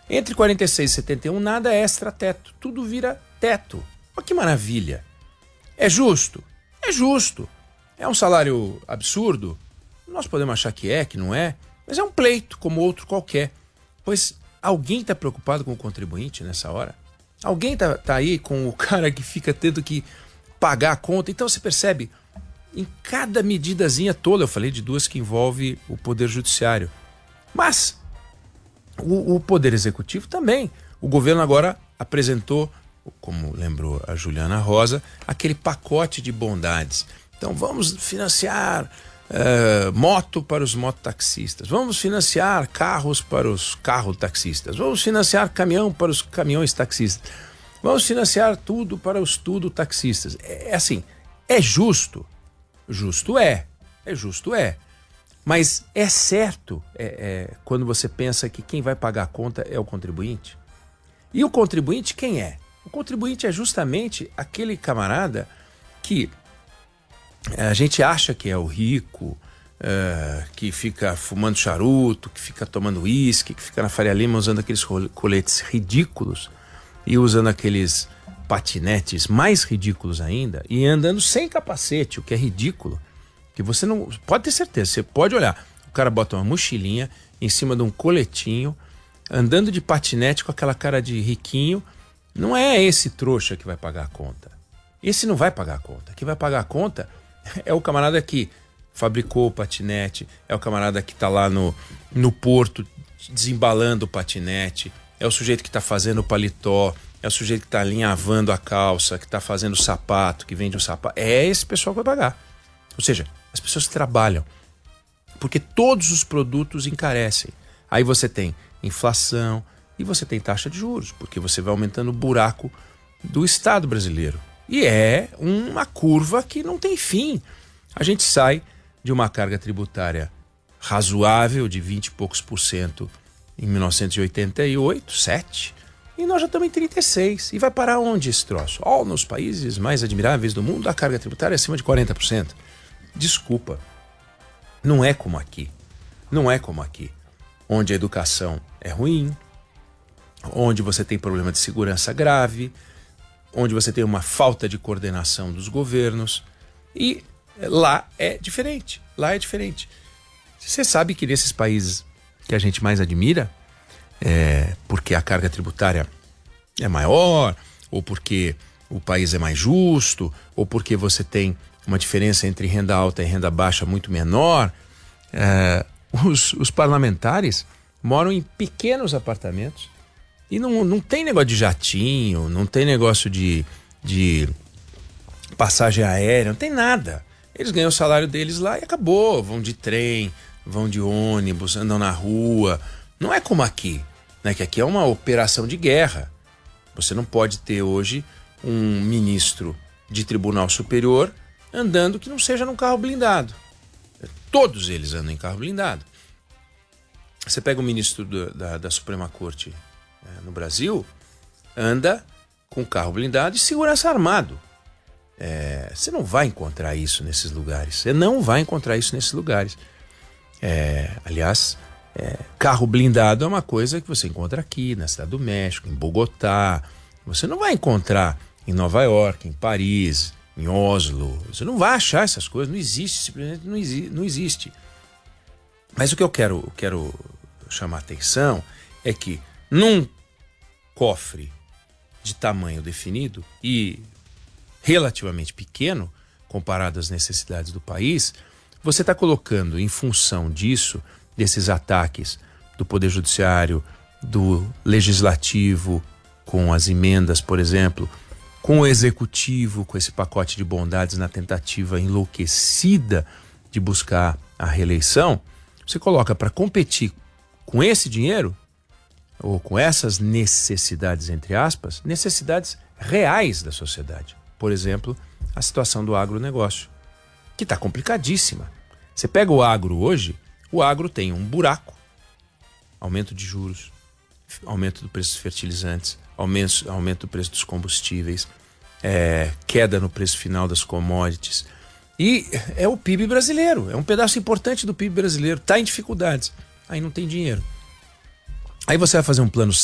Entre 46 e 71, nada é extra-teto. Tudo vira teto. Olha que maravilha. É justo? É justo. É um salário absurdo? Nós podemos achar que não é, mas é um pleito como outro qualquer. Pois alguém está preocupado com o contribuinte nessa hora? Alguém tá aí com o cara que fica tendo que pagar a conta? Então você percebe, em cada medidazinha tola, eu falei de duas que envolve o Poder Judiciário, mas o Poder Executivo também. O governo agora apresentou, como lembrou a Juliana Rosa, aquele pacote de bondades. Então vamos financiar moto para os mototaxistas, vamos financiar carros para os carro-taxistas, vamos financiar caminhão para os caminhões-taxistas, vamos financiar tudo para os tudo-taxistas. É assim, é justo? Justo é. Mas é certo quando você pensa que quem vai pagar a conta é o contribuinte? E o contribuinte quem é? O contribuinte é justamente aquele camarada que a gente acha que é o rico, que fica fumando charuto, que fica tomando uísque, que fica na Faria Lima usando aqueles coletes ridículos e usando aqueles patinetes mais ridículos ainda e andando sem capacete, o que é ridículo. Que você não... Pode ter certeza, você pode olhar. O cara bota uma mochilinha em cima de um coletinho, andando de patinete com aquela cara de riquinho. Não é esse trouxa que vai pagar a conta. Esse não vai pagar a conta. Quem vai pagar a conta é o camarada que fabricou o patinete, é o camarada que está lá no porto desembalando o patinete, é o sujeito que está fazendo o paletó, é o sujeito que está alinhavando a calça, que está fazendo o sapato, que vende o sapato. É esse pessoal que vai pagar. Ou seja, as pessoas que trabalham. Porque todos os produtos encarecem. Aí você tem inflação e você tem taxa de juros, porque você vai aumentando o buraco do Estado brasileiro. E é uma curva que não tem fim. A gente sai de uma carga tributária razoável de 20 e poucos % em 1988, 7, e nós já estamos em 36. E vai parar onde esse troço? Nos países mais admiráveis do mundo, a carga tributária é acima de 40%. Desculpa, não é como aqui. Não é como aqui, onde a educação é ruim, onde você tem problema de segurança grave, onde você tem uma falta de coordenação dos governos. E lá é diferente. Lá é diferente. Você sabe que nesses países que a gente mais admira, porque a carga tributária é maior, ou porque o país é mais justo, ou porque você tem uma diferença entre renda alta e renda baixa muito menor, os parlamentares moram em pequenos apartamentos e não tem negócio de jatinho, não tem negócio de passagem aérea, não tem nada. Eles ganham o salário deles lá e acabou. Vão de trem, vão de ônibus, andam na rua. Não é como aqui, né? Que aqui é uma operação de guerra. Você não pode ter hoje um ministro de tribunal superior andando que não seja num carro blindado. Todos eles andam em carro blindado. Você pega o ministro da Suprema Corte no Brasil, anda com carro blindado e segurança armado. Você não vai encontrar isso nesses lugares. Aliás, carro blindado é uma coisa que você encontra aqui, na Cidade do México, em Bogotá. Você não vai encontrar em Nova York, em Paris, em Oslo. Você não vai achar essas coisas. Não existe, simplesmente não existe. Mas o que eu quero chamar a atenção é que num cofre de tamanho definido e relativamente pequeno, comparado às necessidades do país, você está colocando em função disso, desses ataques do Poder Judiciário, do Legislativo, com as emendas, por exemplo, com o Executivo, com esse pacote de bondades na tentativa enlouquecida de buscar a reeleição, você coloca para competir com esse dinheiro, ou com essas necessidades, entre aspas, necessidades reais da sociedade. Por exemplo, a situação do agronegócio, que está complicadíssima. Você pega o agro hoje, o agro tem um buraco, aumento de juros, aumento do preço dos fertilizantes, aumento do preço dos combustíveis, queda no preço final das commodities. E é o PIB brasileiro, é um pedaço importante do PIB brasileiro, está em dificuldades, aí não tem dinheiro. Aí você vai fazer um plano